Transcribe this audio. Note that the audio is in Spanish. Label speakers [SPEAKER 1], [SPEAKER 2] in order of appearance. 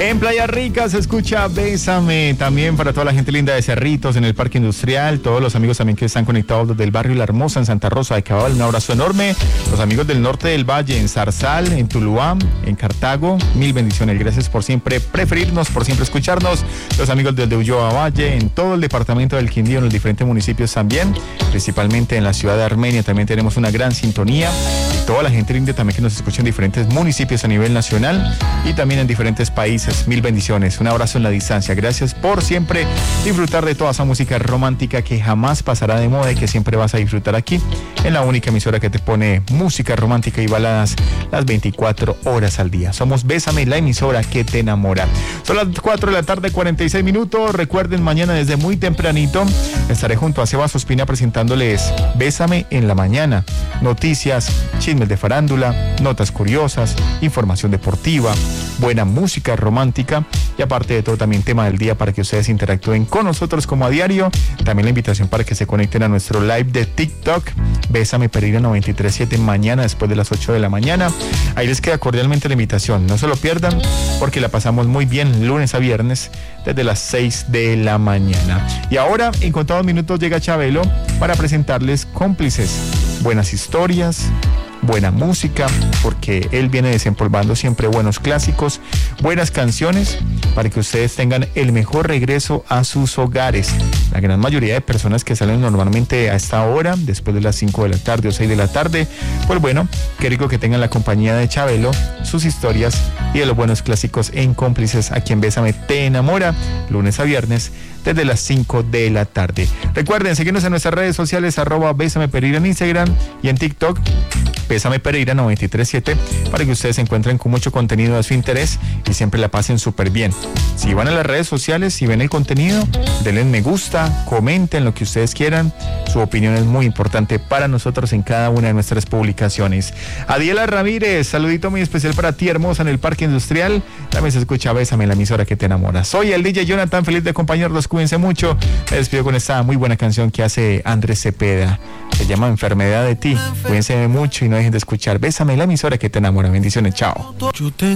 [SPEAKER 1] En Playa Rica se escucha Bésame, también para toda la gente linda de Cerritos, en el Parque Industrial, todos los amigos también que están conectados desde el barrio La Hermosa, en Santa Rosa de Cabal, un abrazo enorme. Los amigos del norte del valle, en Zarzal, en Tuluá, en Cartago, mil bendiciones, gracias por siempre preferirnos, por siempre escucharnos. Los amigos del de Ulloa Valle, en todo el departamento del Quindío, en los diferentes municipios también, principalmente en la ciudad de Armenia, también tenemos una gran sintonía. Toda la gente linda también que nos escucha en diferentes municipios a nivel nacional y también en diferentes países. Mil bendiciones, un abrazo en la distancia. Gracias por siempre disfrutar de toda esa música romántica que jamás pasará de moda y que siempre vas a disfrutar aquí en la única emisora que te pone música romántica y baladas las 24 horas al día. Somos Bésame, la emisora que te enamora. Son las 4 de la tarde, 46 minutos. Recuerden, mañana desde muy tempranito estaré junto a Sebas Ospina presentándoles Bésame en la mañana. Noticias, chismes de farándula, notas curiosas, información deportiva, buena música romántica y aparte de todo también tema del día para que ustedes interactúen con nosotros como a diario. También la invitación para que se conecten a nuestro live de TikTok, Bésame Pereira 93.7 mañana después de las 8 de la mañana. Ahí les queda cordialmente la invitación, no se lo pierdan porque la pasamos muy bien lunes a viernes desde las 6 de la mañana. Y ahora en contados minutos llega Chabelo para presentarles Cómplices, buenas historias, buena música, porque él viene desempolvando siempre buenos clásicos, buenas canciones, para que ustedes tengan el mejor regreso a sus hogares. La gran mayoría de personas que salen normalmente a esta hora, después de las 5 de la tarde o 6 de la tarde, pues bueno, qué rico que tengan la compañía de Chabelo, sus historias y de los buenos clásicos en Cómplices, aquí en Bésame Te Enamora, lunes a viernes, desde las 5 de la tarde. Recuerden seguirnos en nuestras redes sociales, @Bésame Pereira en Instagram y en TikTok, Bésame Pereira 93.7, para que ustedes se encuentren con mucho contenido de su interés y siempre la pasen súper bien. Si van a las redes sociales, si ven el contenido, denle me gusta, comenten lo que ustedes quieran. Su opinión es muy importante para nosotros en cada una de nuestras publicaciones. Adiela Ramírez, saludito muy especial para ti, hermosa, en el Parque Industrial. También se escucha Bésame, la emisora que te enamora. Soy el DJ Jonathan, feliz de acompañarlos, cuídense mucho. Me despido con esta muy buena canción que hace Andrés Cepeda. Se llama Enfermedad de ti. Cuídense mucho y no dejen de escuchar Bésame, la emisora que te enamora. Bendiciones, chao.